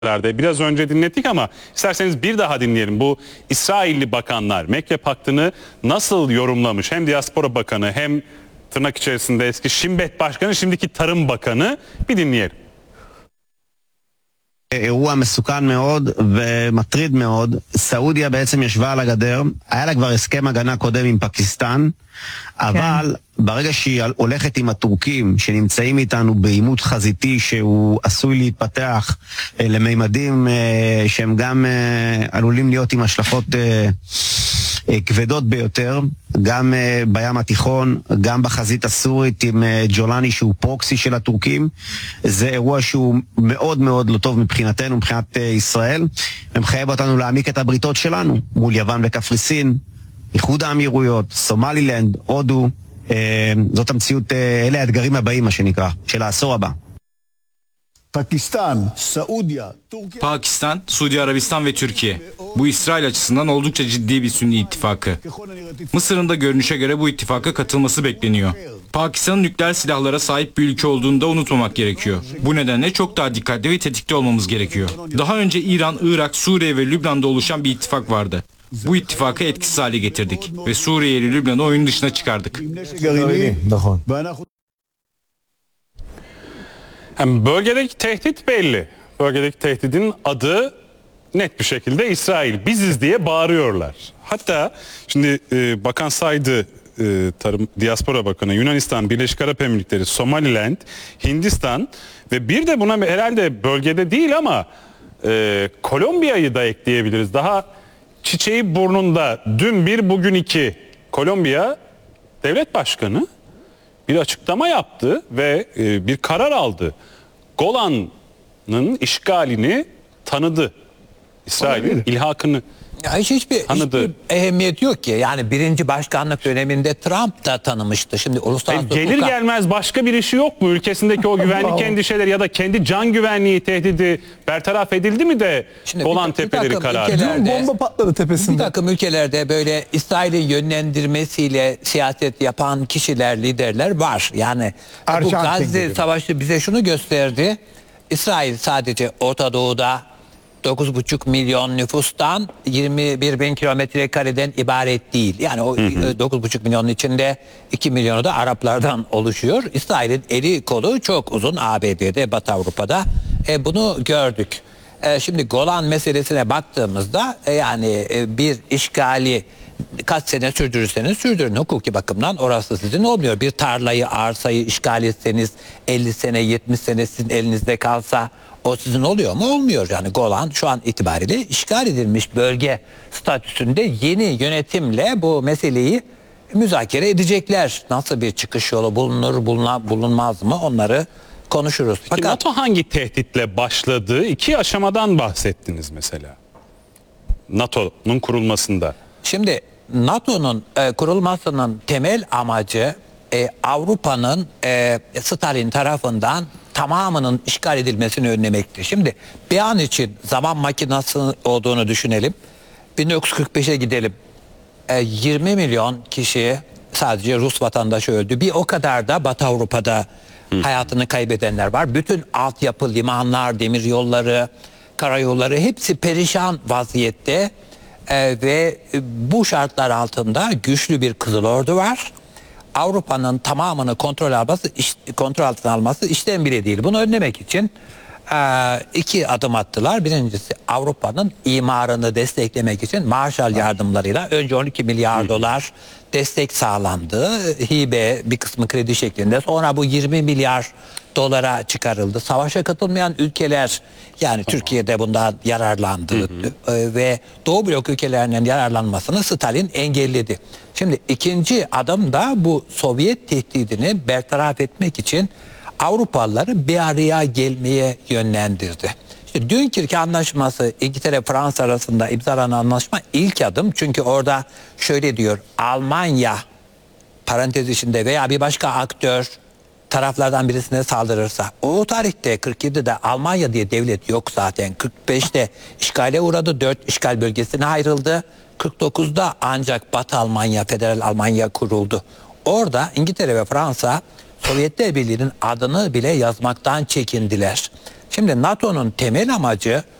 biraz önce dinlettik ama isterseniz bir daha dinleyelim. Bu İsrailli bakanlar Mekke Paktı'nı nasıl yorumlamış? Hem Diaspora Bakanı hem tırnak içerisinde eski Shin Bet Başkanı, şimdiki Tarım Bakanı, bir dinleyelim. אירוע מסוכן מאוד ומטריד מאוד. סעודיה בעצם ישבה על הגדר, היה לה כבר הסכם הגנה קודם עם פקיסטן, אבל ברגע שהיא הולכת עם הטורקים שנמצאים איתנו בעימות חזיתי שהוא עשוי להתפתח לממדים שהם גם עלולים להיות עם השלכות כבדות ביותר, גם בים התיכון, גם בחזית הסורית עם ג'ולני שהוא פרוקסי של הטורקים. זה אירוע שהוא מאוד מאוד לא טוב מבחינתנו, מבחינת ישראל, ומחייב אותנו להעמיק את הבריתות שלנו מול יוון וקפריסין, איחוד האמירויות, סומלילנד, הודו. זאת המציאות, אלה האתגרים הבאים מה שנקרא, של העשור הבא. Pakistan, Suudi Arabistan ve Türkiye. Bu İsrail açısından oldukça ciddi bir Sünni ittifakı. Mısır'ın da görünüşe göre bu ittifaka katılması bekleniyor. Pakistan'ın nükleer silahlara sahip bir ülke olduğunu da unutmamak gerekiyor. Bu nedenle çok daha dikkatli ve tetikte olmamız gerekiyor. Daha önce İran, Irak, Suriye ve Lübnan'da oluşan bir ittifak vardı. Bu ittifakı etkisiz hale getirdik ve Suriye ile Lübnan'ı oyun dışına çıkardık. Yani bölgedeki tehdit belli. Bölgedeki tehditin adı net bir şekilde İsrail. Biziz diye bağırıyorlar. Hatta şimdi Bakan saydı, Tarım Diaspora Bakanı, Yunanistan, Birleşik Arap Emirlikleri, Somaliland, Hindistan ve bir de buna herhalde bölgede değil ama Kolombiya'yı da ekleyebiliriz. Daha çiçeği burnunda, dün bir bugün iki, Kolombiya Devlet Başkanı bir açıklama yaptı ve bir karar aldı. Golan'ın işgalini tanıdı. İsrail'in ilhakını hiçbir ehemmiyet yok ki. Yani birinci başkanlık döneminde Trump da tanımıştı. Şimdi uluslararası gelir gelmez başka bir işi yok mu? Ülkesindeki o güvenlik endişeleri ya da kendi can güvenliği tehdidi bertaraf edildi mi de şimdi Golan Tepeleri kararı? Bomba patladı tepesinde. Bir takım ülkelerde böyle İsrail'in yönlendirmesiyle siyaset yapan kişiler, liderler var. Yani bu Gazze Savaşı bize şunu gösterdi. İsrail sadece Orta Doğu'da 9,5 milyon nüfustan 21 bin kilometre kareden ibaret değil. Yani o 9,5 milyonun içinde 2 milyonu da Araplardan oluşuyor. İsrail'in eli kolu çok uzun ABD'de, Batı Avrupa'da. Bunu gördük. Şimdi Golan meselesine baktığımızda yani bir işgali kaç sene sürdürürseniz sürdürün, hukuki bakımdan orası sizin olmuyor. Bir tarlayı, arsayı işgal etseniz 50 sene, 70 sene sizin elinizde kalsa o sizin oluyor mu? Olmuyor. Yani Golan şu an itibariyle işgal edilmiş bölge statüsünde. Yeni yönetimle bu meseleyi müzakere edecekler. Nasıl bir çıkış yolu bulunur, bulunmaz mı, onları konuşuruz. Peki NATO hangi tehditle başladı? İki aşamadan bahsettiniz mesela. NATO'nun kurulmasında. Şimdi NATO'nun kurulmasının temel amacı Avrupa'nın Stalin tarafından tamamının işgal edilmesini önlemekti. Şimdi bir an için zaman makinesi olduğunu düşünelim. 1945'e gidelim. 20 milyon kişi sadece Rus vatandaşı öldü. Bir o kadar da Batı Avrupa'da hayatını kaybedenler var. Bütün altyapı, limanlar, demiryolları, karayolları hepsi perişan vaziyette. Ve bu şartlar altında güçlü bir Kızıl Ordu var. Avrupa'nın tamamını kontrol altına alması işten bile değil. Bunu önlemek için iki adım attılar. Birincisi Avrupa'nın imarını desteklemek için Marshall yardımlarıyla önce 12 milyar dolar destek sağlandı. Hibe bir kısmı kredi şeklinde. Sonra bu 20 milyar dolara çıkarıldı. Savaşa katılmayan ülkeler, yani Türkiye'de bundan yararlandı ve Doğu blok ülkelerinin yararlanmasını Stalin engelledi. Şimdi ikinci adım da bu Sovyet tehdidini bertaraf etmek için Avrupalıları bir araya gelmeye yönlendirdi. İşte Dünkirk Anlaşması, İngiltere-Fransa arasında imzalanan anlaşma ilk adım. Çünkü orada şöyle diyor: Almanya parantez içinde veya bir başka aktör taraflardan birisine saldırırsa, o tarihte 47'de Almanya diye devlet yok zaten. 45'te işgale uğradı, 4 işgal bölgesine ayrıldı. 49'da ancak Batı Almanya, Federal Almanya kuruldu. Orada İngiltere ve Fransa Sovyetler Birliği'nin adını bile yazmaktan çekindiler. Şimdi NATO'nun temel amacı